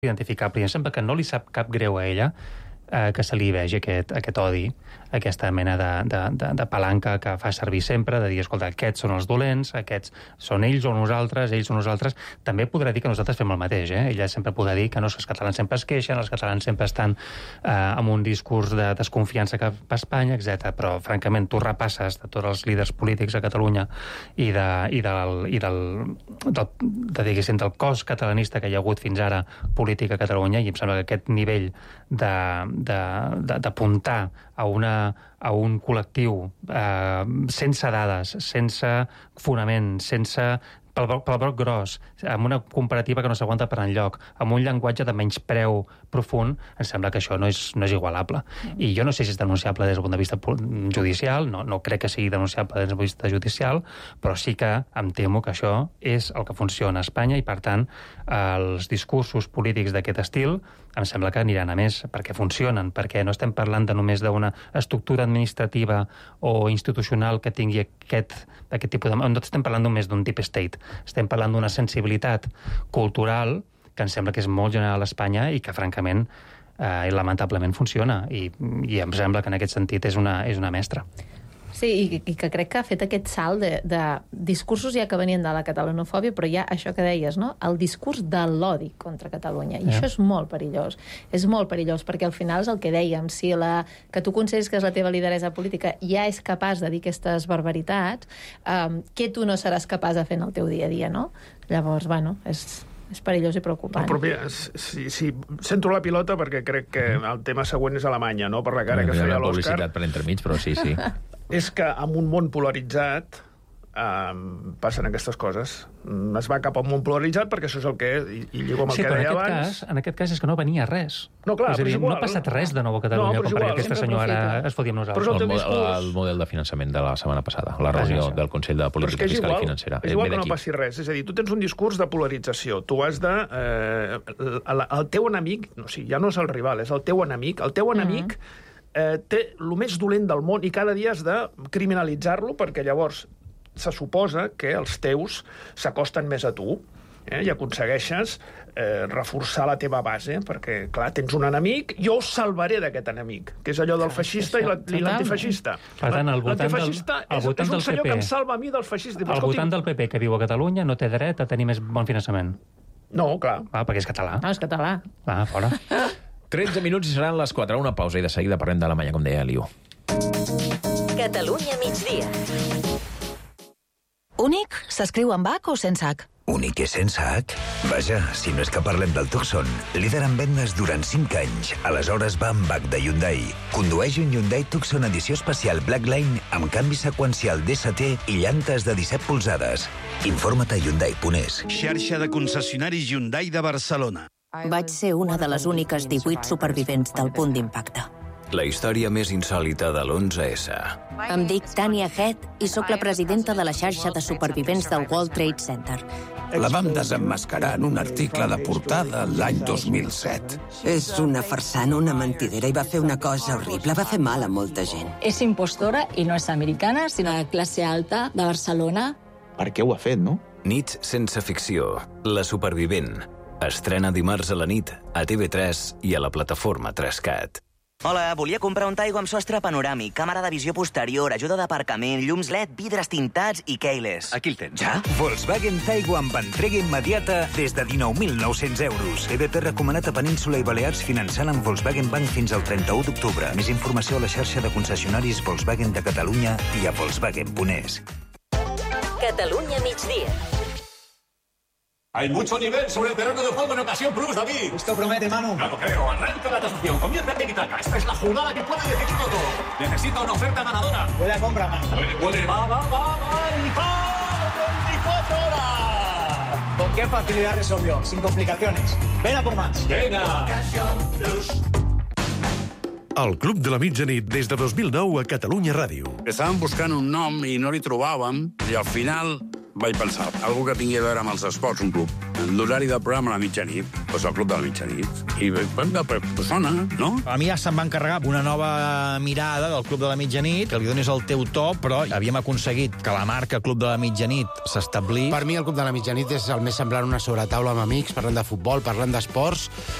identificable. I em sembla que no li sap cap greu a ella que se li vegi aquest odi, aquesta mena de palanca que fa servir sempre, de dir, escolta, aquests són els dolents, aquests són ells o nosaltres, ells o nosaltres. També podrà dir que nosaltres fem el mateix, Ella sempre podrà dir que no, els catalans sempre es queixen, els catalans sempre estan amb un discurs de desconfiança cap a Espanya, etc. Però, francament, tu repasses de tots els líders polítics a Catalunya i del cos catalanista que hi ha hagut fins ara polític a Catalunya, i em sembla que aquest nivell d'apuntar a un col·lectiu sense dades, sense fonament, sense pel broc gros, amb una comparativa que no s'aguanta per enlloc, amb un llenguatge de menyspreu profund, em sembla que això no és igualable. I jo no sé si és denunciable des del punt de vista judicial, no crec que sigui denunciable des del punt de vista judicial, però sí que em temo que això és el que funciona a Espanya i, per tant, els discursos polítics d'aquest estil em sembla que aniran a més, perquè funcionen, perquè no estem parlant només d'una estructura administrativa o institucional que tingui aquest tipus de... No estem parlant només d'un deep state, estem parlant d'una sensibilitat cultural que em sembla que és molt general a Espanya i que, francament, lamentablement funciona. I em sembla que en aquest sentit és una mestra. Sí, i que crec que ha fet aquest salt de discursos ja que venien de la catalanofòbia, però ja això que deies, no? El discurs de l'odi contra Catalunya. I això és molt perillós. És molt perillós, perquè al final és el que dèiem. Si que tu consideres que és la teva lideresa política ja és capaç de dir aquestes barbaritats, què tu no seràs capaç de fer en el teu dia a dia, no? Llavors, bueno, és perillós i preocupant. Però mira, sí, sento la pilota perquè crec que el tema següent és Alemanya, no? Per la cara que feia l'Òscar. Publicitat per entremig, però sí. És que en un món polaritzat passen aquestes coses. Es va cap a un món polaritzat perquè això és el que és, i lligo amb el que deia abans. En aquest cas és que no venia res. No, clar, és a dir, no ha passat res de nou a Catalunya com perquè aquesta senyora es fotia amb nosaltres. El model de finançament de la setmana passada, la reunió del Consell de Política Fiscal i Financera. És igual que no passi res. És a dir, tu tens un discurs de polarització. Tu has de... el teu enemic, ja no és el rival, és el teu enemic. El teu enemic té el més dolent del món i cada dia has de criminalitzar-lo perquè llavors se suposa que els teus s'acosten més a tu i aconsegueixes reforçar la teva base, perquè, clar, tens un enemic, jo us salvaré d'aquest enemic, que és allò del feixista i l'antifeixista. Per tant, l'antifeixista és un senyor que em salva a mi del feixista. El votant del PP que viu a Catalunya no té dret a tenir més bon finançament. No, clar. Perquè és català. No, és català. Clar, fora. 13 minuts i seran les 4. Una pausa i de seguida parlem d'Alemanya, com deia Liu. Catalunya migdia. Únic s'escriu amb H o sense H? Únic és sense H? Vaja, si no és que parlem del Tucson, líder en vendes durant 5 anys. Aleshores va amb H de Hyundai. Condueix un Hyundai Tucson edició especial Blackline amb canvi seqüencial DST i llantes de 17 polzades. Informa't a Hyundai.es. Xarxa de concessionaris Hyundai de Barcelona. Vaig ser una de les úniques 18 supervivents del punt d'impacte. La història més insòlita de l'11S. Em dic Tania Head i sóc la presidenta de la xarxa de supervivents del World Trade Center. La vam desemmascarar en un article de portada l'any 2007. És una farsana, una mentidera, i va fer una cosa horrible, va fer mal a molta gent. És impostora i no és americana, sinó de classe alta de Barcelona. Per què ho ha fet, no? Nits sense ficció. La supervivent. Estrena dimarts a la nit a TV3 i a la plataforma 3Cat. Hola, volia comprar un Taigo amb sostre panoràmic, càmera de visió posterior, ajuda d'aparcament, llums LED, vidres tintats i keyless. Aquí el tens. Ja? Volkswagen Taigo amb entrega immediata des de 19.900 euros. EBP recomanat a Península i Balears finançant amb Volkswagen Bank fins al 31 d'octubre. Més informació a la xarxa de concessionaris Volkswagen de Catalunya i a Volkswagen.es. Catalunya migdia. Hay mucho nivel sobre el terreno de juego en ocasión plus, David. Esto promete, Manu. No lo creo. Arranca la tasación. Comienza tiki-taka. Esta es la jugada que puede decidirlo todo. Necesita una oferta ganadora. Buena compra, Manu. Puede. Va. ¡Y va! ¡24 horas! ¿Con qué facilidad resolvió? Sin complicaciones. Ven a por más. Venga. El Club de la Mitjanit des de 2009 a Catalunya Ràdio. Estàvem buscant un nom i no li trobàvem, i al final vaig pensar, algú que tingui a veure amb els esports, un club. l'horari del programa a la mitjanit, doncs el Club de la Mitjanit. I pues sona, no? A mi ja se'm va encarregar una nova mirada del Club de la Mitjanit, que li donis el teu to, però havíem aconseguit que la marca Club de la Mitjanit s'establís. Per mi el Club de la Mitjanit és el més semblant a una sobretaula amb amics, parlant de futbol, parlant d'esports,